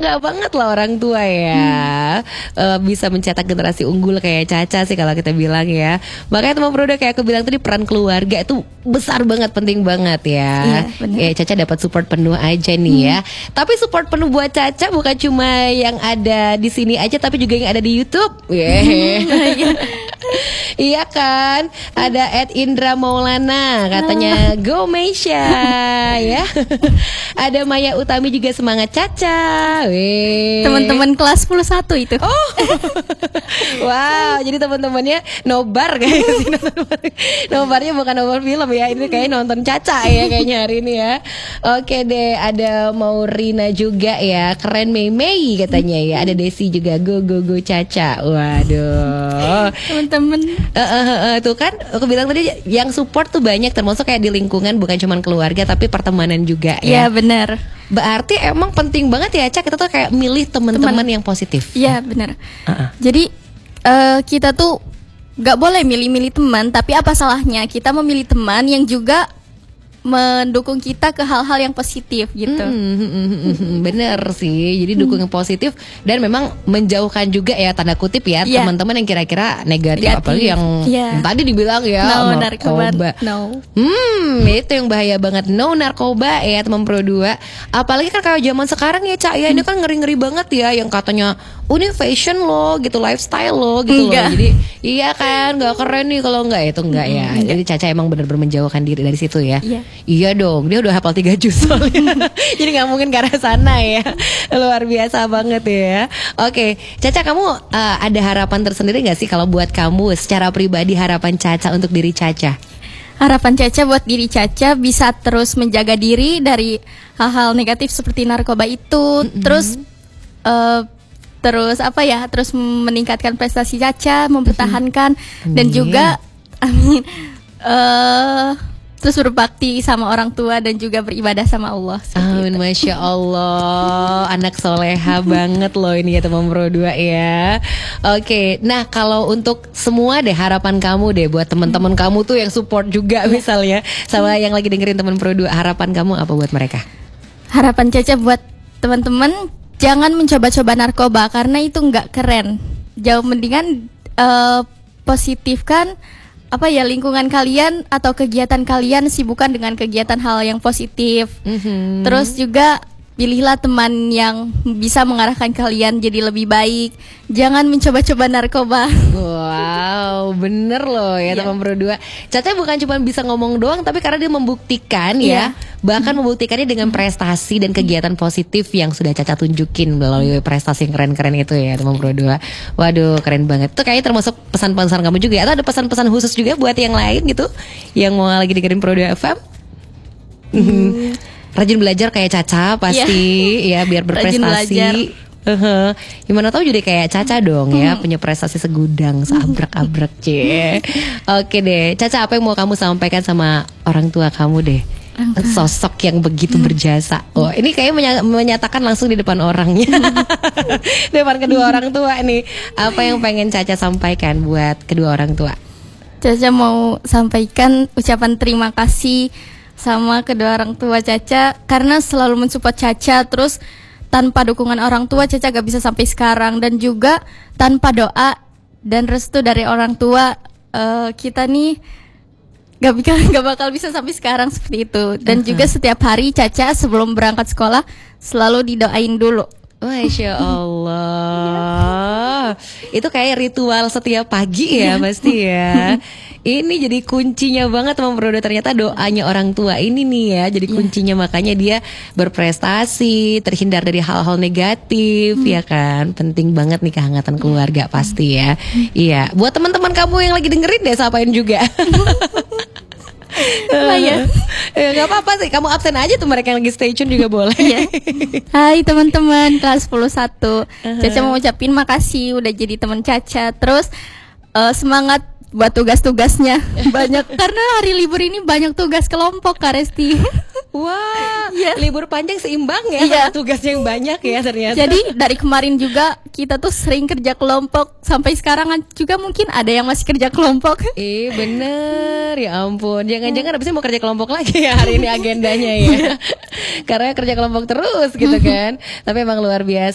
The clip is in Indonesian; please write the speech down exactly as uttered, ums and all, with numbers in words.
bangga banget lah orang tua ya, hmm. uh, bisa mencetak generasi unggul kayak Caca sih kalau kita bilang ya. Makanya teman Proda kayak aku bilang tadi, peran keluarga itu besar banget, penting banget ya. Iya, ya Caca dapat support penuh aja nih hmm. ya. Tapi support penuh buat Caca bukan cuma yang ada di sini aja, tapi juga yang ada di YouTube. Yeah. Iya kan, ada Ed Indra Maulana katanya go Meisha ya. Ada Maya Utami juga semangat Caca. Teman-teman kelas sepuluh satu itu. Oh. Wow, jadi teman-temannya nobar kayak sih. Nobarnya bukan nobar film ya, ini kayak nonton Caca ya kayaknya hari ini ya. Oke deh, ada Maurina juga ya, keren Mei Mei katanya ya. Ada Desi juga, go go go Caca. Waduh. Teman-teman. Uh, uh, uh, uh, tuh kan aku bilang tadi, yang support tuh banyak, termasuk kayak di lingkungan, bukan cuma keluarga tapi pertemanan juga ya. Iya benar. Berarti emang penting banget ya Cak, kita tuh kayak milih teman-teman yang positif. Iya benar. Uh-uh. Jadi uh, kita tuh nggak boleh milih-milih teman, tapi apa salahnya kita memilih teman yang juga mendukung kita ke hal-hal yang positif gitu. Hmm, hmm, hmm, hmm, bener sih. Jadi dukung yang positif dan memang menjauhkan juga ya, tanda kutip ya, yeah. teman-teman yang kira-kira negatif, negatif. Apalagi yang, yeah. yang tadi dibilang ya no, narkoba. No. Hmm, itu yang bahaya banget. No narkoba ya teman Pro dua. Apalagi kan kayak zaman sekarang ya Cak ya, hmm. ini kan ngeri-ngeri banget ya, yang katanya oh ini fashion loh gitu, lifestyle loh gitu enggak. loh. Jadi iya kan, nggak keren nih kalau enggak, itu enggak ya. Enggak. Jadi Caca emang benar-benar menjauhkan diri dari situ ya. Yeah. Iya dong, dia udah hafal tiga juz soalnya. Jadi gak mungkin ke arah sana ya. Luar biasa banget ya. Oke, Caca, kamu uh, ada harapan tersendiri gak sih kalau buat kamu secara pribadi, harapan Caca untuk diri Caca? Harapan Caca buat diri Caca bisa terus menjaga diri dari hal-hal negatif seperti narkoba itu. Mm-hmm. Terus uh, Terus apa ya, terus meningkatkan prestasi Caca, mempertahankan. Mm-hmm. Dan juga amin uh, terus berbakti sama orang tua dan juga beribadah sama Allah. Amin, Masya Allah. Anak soleha banget loh ini ya teman Pro dua ya. Oke, nah kalau untuk semua deh, harapan kamu deh buat teman-teman hmm. kamu tuh yang support juga misalnya, sama yang lagi dengerin teman Pro dua, harapan kamu apa buat mereka? Harapan Caca buat teman-teman, jangan mencoba-coba narkoba karena itu nggak keren. Jauh mendingan uh, positifkan apa ya, lingkungan kalian atau kegiatan kalian, sibukkan dengan kegiatan hal yang positif. Mm-hmm. Terus juga pilihlah teman yang bisa mengarahkan kalian jadi lebih baik. Jangan mencoba-coba narkoba. Wow, bener loh ya, yeah. teman Pro dua. Caca bukan cuma bisa ngomong doang, tapi karena dia membuktikan yeah. ya, bahkan mm-hmm. membuktikannya dengan prestasi dan kegiatan positif yang sudah Caca tunjukin melalui prestasi yang keren-keren itu ya teman Pro dua. Waduh, keren banget. Itu kayaknya termasuk pesan-pesan kamu juga, atau ada pesan-pesan khusus juga buat yang lain gitu, yang mau lagi dengerin Pro dua F M? Hmm. Rajin belajar kayak Caca pasti yeah. ya, biar berprestasi. Uh-huh. Gimana tahu jadi kayak Caca dong ya, punya prestasi segudang, seabrek-abrek cie. Oke deh, Caca, apa yang mau kamu sampaikan sama orang tua kamu deh? Sosok yang begitu berjasa. Oh, ini kayaknya menya- menyatakan langsung di depan orangnya. Di depan kedua orang tua nih. Apa yang pengen Caca sampaikan buat kedua orang tua? Caca mau sampaikan ucapan terima kasih sama kedua orang tua Caca karena selalu mensupport Caca. Terus tanpa dukungan orang tua Caca gak bisa sampai sekarang, dan juga tanpa doa dan restu dari orang tua uh, kita nih gak, gak bakal bisa sampai sekarang seperti itu. Dan uh-huh. juga setiap hari Caca sebelum berangkat sekolah selalu didoain dulu. Masya Allah. Itu kayak ritual setiap pagi ya pasti ya. Ini jadi kuncinya banget teman Pro dua, ternyata doanya orang tua ini nih ya, jadi kuncinya, makanya dia berprestasi, terhindar dari hal-hal negatif. hmm. Ya kan, penting banget nih kehangatan keluarga pasti ya. Iya, buat teman-teman kamu yang lagi dengerin deh, sapain juga. Apa ya? Ya nggak apa-apa sih, kamu absen aja tuh, mereka yang lagi stay tune juga boleh. Yeah. Hai teman-teman kelas sepuluh satu, uh-huh. Caca mau ucapin makasih udah jadi teman Caca. Terus uh, semangat buat tugas-tugasnya banyak, karena hari libur ini banyak tugas kelompok Kak Resti. Wah, yeah. libur panjang seimbang ya, yeah. tugasnya yang banyak ya ternyata. Jadi dari kemarin juga kita tuh sering kerja kelompok, sampai sekarang juga mungkin ada yang masih kerja kelompok. Eh bener, ya ampun. Jangan-jangan abisnya mau kerja kelompok lagi ya hari ini agendanya ya. Karena kerja kelompok terus gitu kan. Tapi emang luar biasa.